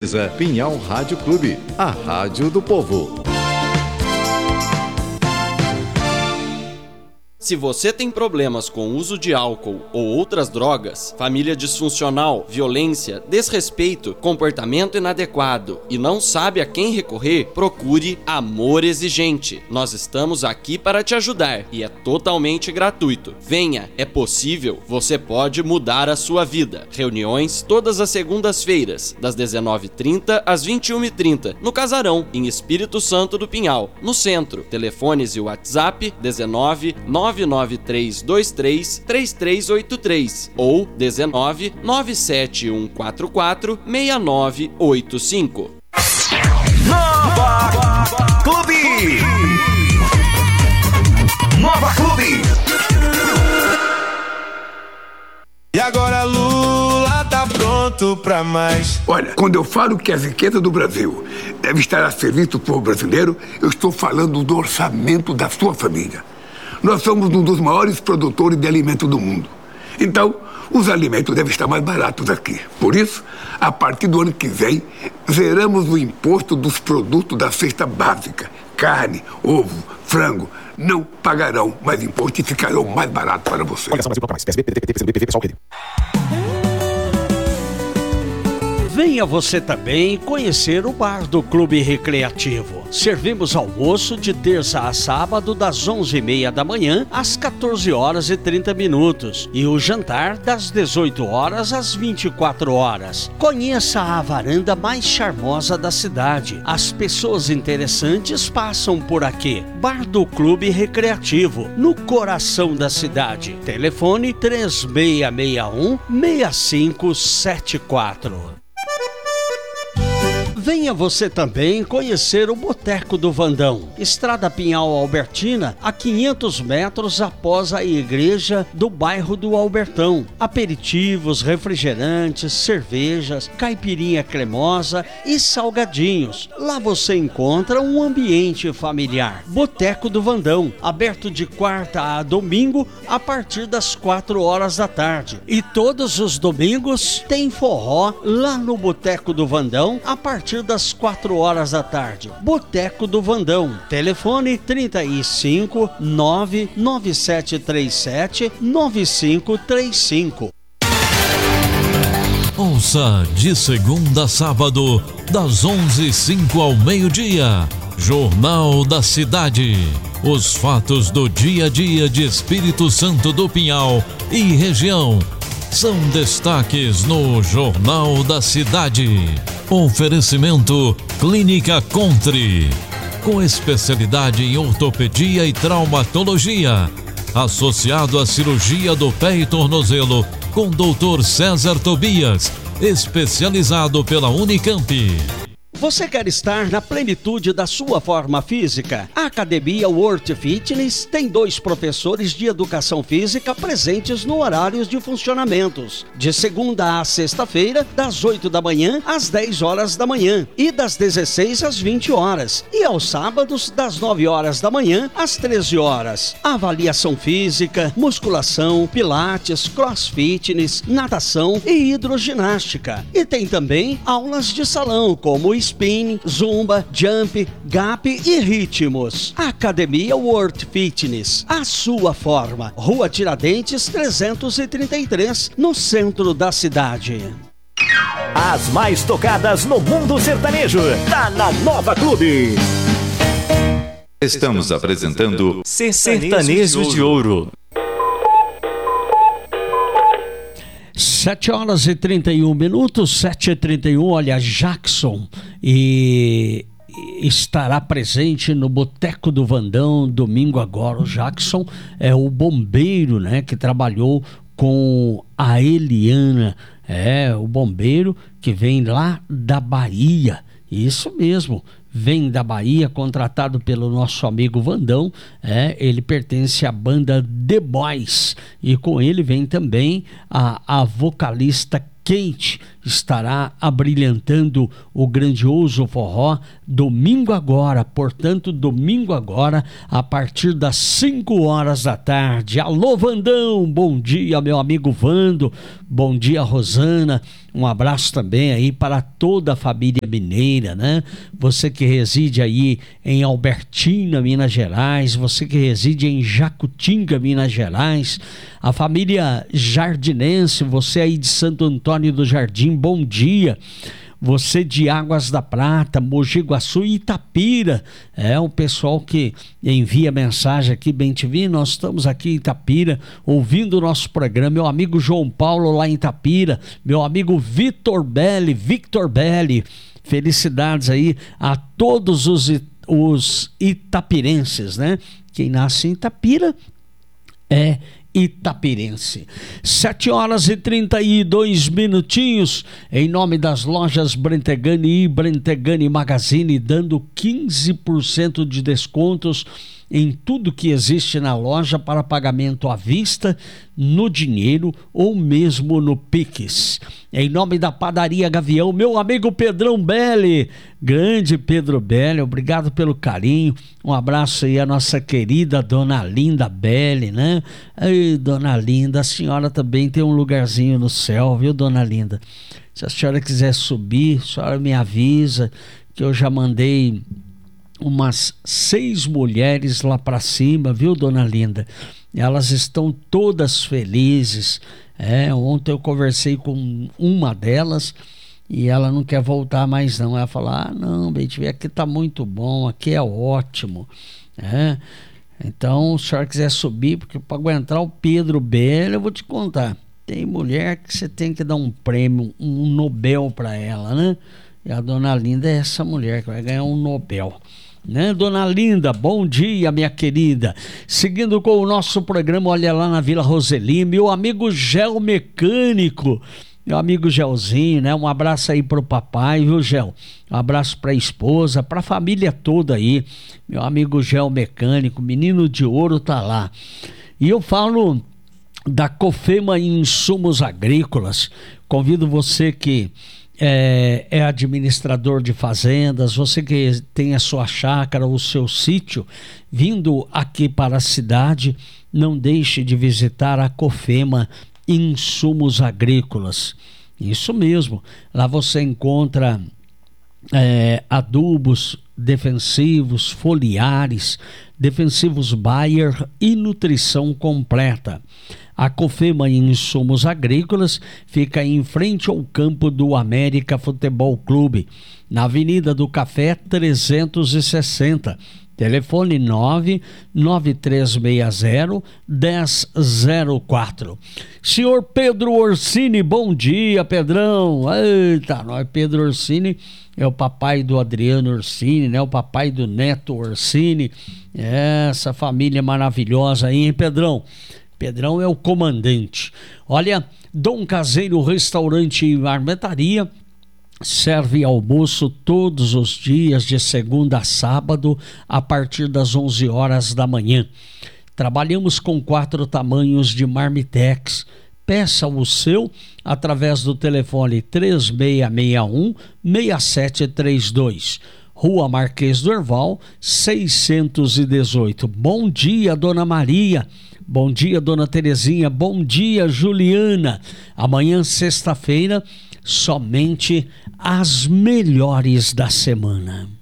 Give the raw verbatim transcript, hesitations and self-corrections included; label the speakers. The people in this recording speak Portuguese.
Speaker 1: Sintoniza Pinhal Rádio Clube, a rádio do povo.
Speaker 2: Se você tem problemas com o uso de álcool ou outras drogas, família disfuncional, violência, desrespeito, comportamento inadequado e não sabe a quem recorrer, procure Amor Exigente. Nós estamos aqui para te ajudar e é totalmente gratuito. Venha, é possível, você pode mudar a sua vida. Reuniões todas as segundas-feiras, das dezenove e trinta às vinte e uma e trinta, no Casarão, em Espírito Santo do Pinhal, no centro. Telefones e WhatsApp dezenove, nove nove três dois três, três três oito três ou dezenove, nove sete um quatro quatro, seis nove oito cinco.
Speaker 3: Nova Clube! Nova Clube!
Speaker 4: E agora Lula tá pronto pra mais.
Speaker 5: Olha, quando eu falo que a riqueza do Brasil deve estar a serviço do povo brasileiro, eu estou falando do orçamento da sua família. Nós somos um dos maiores produtores de alimentos do mundo. Então, os alimentos devem estar mais baratos aqui. Por isso, a partir do ano que vem, zeramos o imposto dos produtos da cesta básica. Carne, ovo, frango, não pagarão mais imposto e ficarão mais baratos para você.
Speaker 6: Venha você também conhecer o Bar do Clube Recreativo. Servimos almoço de terça a sábado das onze e meia da manhã às quatorze horas e trinta minutos e o jantar das dezoito horas às vinte e quatro horas. Conheça a varanda mais charmosa da cidade. As pessoas interessantes passam por aqui. Bar do Clube Recreativo, no coração da cidade. Telefone três seis seis um, seis cinco sete quatro. Venha você também conhecer o Boteco do Vandão, Estrada Pinhal Albertina, a quinhentos metros após a igreja do bairro do Albertão. Aperitivos, refrigerantes, cervejas, caipirinha cremosa e salgadinhos. Lá você encontra um ambiente familiar. Boteco do Vandão, aberto de quarta a domingo a partir das quatro horas da tarde. E todos os domingos tem forró lá no Boteco do Vandão a partir das quatro horas da tarde. Boteco do Vandão. Telefone trinta e cinco, nove nove sete três sete, nove cinco três cinco.
Speaker 7: Ouça de segunda a sábado, das onze e cinco ao meio-dia. Jornal da Cidade. Os fatos do dia a dia de Espírito Santo do Pinhal e região são destaques no Jornal da Cidade. Oferecimento Clínica Country, com especialidade em ortopedia e traumatologia, associado à cirurgia do pé e tornozelo, com doutor César Tobias, especializado pela Unicamp.
Speaker 6: Você quer estar na plenitude da sua forma física? A Academia World Fitness tem dois professores de educação física presentes no horários de funcionamentos. De segunda a sexta-feira, das oito da manhã às dez horas da manhã e das dezesseis às vinte horas. E aos sábados, das nove horas da manhã às treze horas. Avaliação física, musculação, pilates, crossfitness, natação e hidroginástica. E tem também aulas de salão, como spinning, zumba, jump, gap e ritmos. Academia World Fitness, a sua forma. Rua Tiradentes trezentos e trinta e três, no centro da cidade.
Speaker 3: As mais tocadas no mundo sertanejo, tá na Nova Clube.
Speaker 1: Estamos apresentando
Speaker 3: Sertanejos de Ouro.
Speaker 6: sete horas e trinta e um minutos, sete e trinta e um, olha, Jackson e estará presente no Boteco do Vandão domingo agora. O Jackson é o bombeiro, né, que trabalhou com a Eliana, é o bombeiro que vem lá da Bahia, isso mesmo. Vem da Bahia, contratado pelo nosso amigo Vandão, é, ele pertence à banda The Boys, e com ele vem também a, a vocalista Kate, estará abrilhantando o grandioso forró domingo agora, portanto domingo agora a partir das cinco horas da tarde. Alô Vandão, bom dia meu amigo Vando, bom dia Rosana, Um abraço também aí para toda a família mineira, né? Você que reside aí em Albertina, Minas Gerais, você que reside em Jacutinga, Minas Gerais, a família jardinense, você aí de Santo Antônio do Jardim, bom dia. Você de Águas da Prata, Mogi Guaçu e Itapira, é um pessoal que envia mensagem aqui, bem te vi, nós estamos aqui em Itapira, ouvindo o nosso programa, meu amigo João Paulo lá em Itapira, meu amigo Vitor Belli, Victor Belli, felicidades aí a todos os, os itapirenses, né? Quem nasce em Itapira é itapirense. Sete horas e trinta e dois minutinhos, em nome das lojas Brentegani e Brentegani Magazine, dando quinze por cento de descontos em tudo que existe na loja para pagamento à vista, no dinheiro ou mesmo no Pix. Em nome da Padaria Gavião, meu amigo Pedrão Belli, grande Pedro Belli, obrigado pelo carinho, um abraço aí à nossa querida Dona Linda Belli, né? Ai, Dona Linda, a senhora também tem um lugarzinho no céu, viu, Dona Linda? Se a senhora quiser subir, a senhora me avisa, que eu já mandei umas seis mulheres lá para cima, viu, Dona Linda? Elas estão todas felizes. É, ontem eu conversei com uma delas e ela não quer voltar mais não. Ela falou, ah não, bem, aqui tá muito bom, aqui é ótimo. É, então, se a senhora quiser subir, porque para aguentar o Pedro Belli, eu vou te contar, tem mulher que você tem que dar um prêmio, um Nobel para ela, né? E a Dona Linda é essa mulher que vai ganhar um Nobel, né, Dona Linda? Bom dia, minha querida. Seguindo com o nosso programa, olha lá na Vila Roseli, meu amigo Gel Mecânico, meu amigo Gelzinho, né? Um abraço aí pro papai, viu, Gel? Um abraço pra esposa, pra família toda aí. Meu amigo Gel Mecânico, menino de ouro, tá lá. E eu falo da Cofema Insumos Agrícolas. Convido você que É, é administrador de fazendas, você que tem a sua chácara, o seu sítio, vindo aqui para a cidade, não deixe de visitar a Cofema Insumos Agrícolas. Isso mesmo, lá você encontra é, adubos defensivos, foliares, defensivos Bayer e nutrição completa. A Cofema Insumos Agrícolas fica em frente ao campo do América Futebol Clube, na Avenida do Café trezentos e sessenta. Telefone nove nove três seis zero, um zero zero quatro. Senhor Pedro Orsini, bom dia, Pedrão. Eita, nós, Pedro Orsini é o papai do Adriano Orsini, né? O papai do Neto Orsini. Essa família maravilhosa aí, hein, Pedrão? Pedrão é o comandante. Olha, Dom Caseiro Restaurante e Marmitaria serve almoço todos os dias, de segunda a sábado, a partir das onze horas da manhã. Trabalhamos com quatro tamanhos de marmitex. Peça o seu através do telefone três seis seis um, seis sete três dois. Rua Marquês do Herval, seiscentos e dezoito. Bom dia, Dona Maria. Bom dia, Dona Terezinha. Bom dia, Juliana. Amanhã, sexta-feira, somente as melhores da semana.